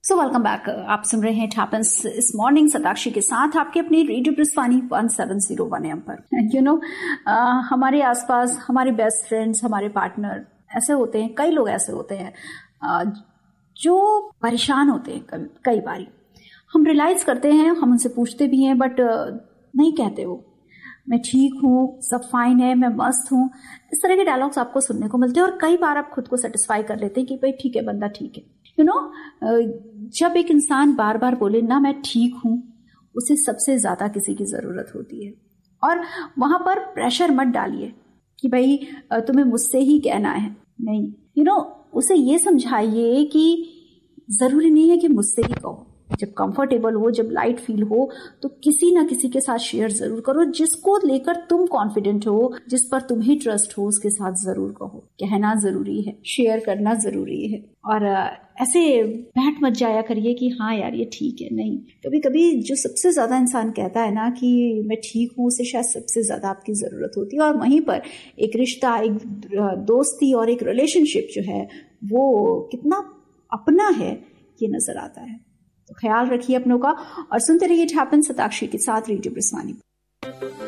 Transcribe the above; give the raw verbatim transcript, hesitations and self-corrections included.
So welcome back. आप सुन रहे हैं इट हैपेंस इस मॉर्निंग सताक्षी के साथ आपके अपने radio ब्रिस्वानी one seven zero one M पर। यू नो हमारे आसपास हमारे बेस्ट फ्रेंड्स, हमारे पार्टनर ऐसे होते हैं, कई लोग ऐसे होते हैं uh, जो परेशान होते हैं। कई बारी हम रियलाइज करते हैं, हम उनसे पूछते भी हैं, बट uh, नहीं कहते वो मैं ठीक हूँ, सब फाइन है, मैं मस्त हूँ। इस तरह के डायलॉग्स आपको सुनने को मिलते हैं और कई बार आप खुद को सेटिस्फाई कर लेते हैं कि भाई ठीक है, बंदा ठीक है। यू you नो know, जब एक इंसान बार बार बोले ना मैं ठीक हूँ, उसे सबसे ज्यादा किसी की जरूरत होती है। और वहां पर प्रेशर मत डालिए कि भाई तुम्हें मुझसे ही कहना है, नहीं। यू नो उसे ये समझाइए कि जरूरी नहीं है कि मुझसे ही कहो। जब कंफर्टेबल हो, जब लाइट फील हो, तो किसी ना किसी के साथ शेयर जरूर करो। जिसको लेकर तुम कॉन्फिडेंट हो, जिस पर तुम्हें ट्रस्ट हो, उसके साथ जरूर कहो। कहना जरूरी है, शेयर करना जरूरी है। और ऐसे बैठ मत जाया करिए कि हाँ यार ये ठीक है। नहीं, कभी कभी जो सबसे ज्यादा इंसान कहता है ना कि मैं ठीक हूँ, उसे शायद सबसे ज्यादा आपकी जरूरत होती है। और वहीं पर एक रिश्ता, एक दोस्ती और एक रिलेशनशिप जो है वो कितना अपना है ये नजर आता है। तो ख्याल रखिए अपनों का और सुनते रहिए इट हैपेंस सताक्षी के साथ रेडियो ब्रिस्वानी।